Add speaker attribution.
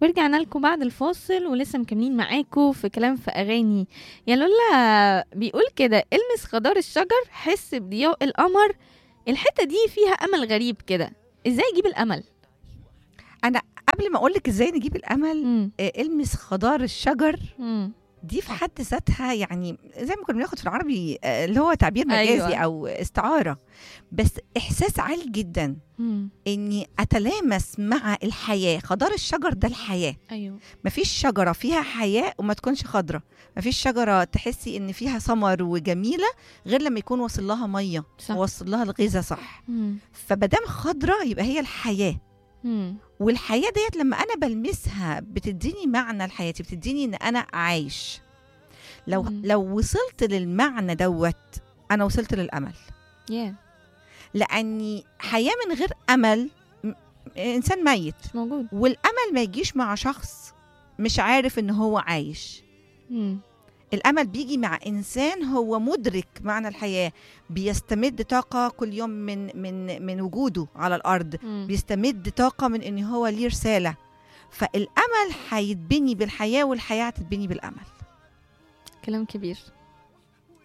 Speaker 1: ورجعنا لكم بعد الفاصل ولسه مكملين معاكم في كلام في أغاني. يا لولا بيقول كده: المس خضار الشجر، حس بضياء القمر. الحتة دي فيها أمل غريب كده، ازاي اجيب الأمل؟
Speaker 2: انا قبل ما اقولك ازاي نجيب الامل، المس خضار الشجر دي في حد ذاتها يعني زي ما كنا بناخد في العربي اللي هو تعبير مجازي. أيوة. او استعاره، بس احساس عالي جدا اني اتلامس مع الحياه. خضار الشجر ده الحياه.
Speaker 1: أيوة.
Speaker 2: مفيش شجره فيها حياه وما تكونش خضره، مفيش شجره تحسي ان فيها ثمر وجميله غير لما يكون وصل لها ميه ووصل لها الغذاء صح. فمادام خضره يبقى هي الحياه. والحياة ديت لما أنا بلمسها بتديني معنى لحياتي، بتديني إن أنا عايش. لو وصلت للمعنى دوت أنا وصلت للأمل. لأني حياة من غير أمل إنسان ميت
Speaker 1: مش موجود.
Speaker 2: والأمل ما يجيش مع شخص مش عارف إن هو عايش. الأمل بيجي مع إنسان هو مدرك معنى الحياة، بيستمد طاقة كل يوم من وجوده على الأرض. بيستمد طاقة من إن هو ليه رسالة. فالأمل هيتبني بالحياة والحياة هتتبني بالأمل.
Speaker 1: كلام كبير.